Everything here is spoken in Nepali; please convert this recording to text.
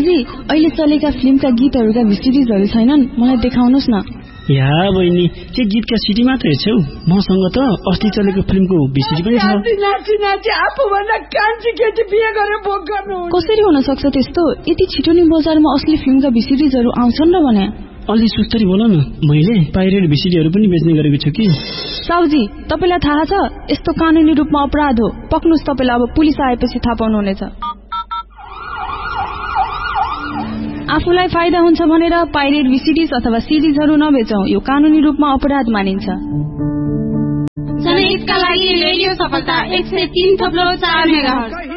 साउजी अहिले चलेका फिल्मका गीतहरूका भिसिडीजहरू छैनन् मलाई देखाउनुस् न या बहिनी के गीतका सिडी मात्र हेर्छौ मसँग त अस्ति चलेको फिल्मको भिसिडी पनि छ कसरी हुन सक्छ त्यस्तो यति छिटो नि बजारमा असली फिल्मका भिसिडीजहरू आउँछन् र भने अलि सुस्तरी बोल न मैले पाइरेट भिसिडीहरू पनि बेच्ने गरेको छु कि साउजी तपाईलाई थाहा छ यस्तो कानुनी रूपमा अपराध हो पक्नुस् तपाईलाई अब पुलिस आएपछि थाहा पाउनुहुनेछ आफूलाई फाइदा हुन्छ भनेर पाइरेट भिसिडीज अथवा सिडीजहरू नबेचौं यो कानुनी रूपमा अपराध मानिन्छ जनहितका लागि रेडियो सफलता 103.4 मेगाहर्ज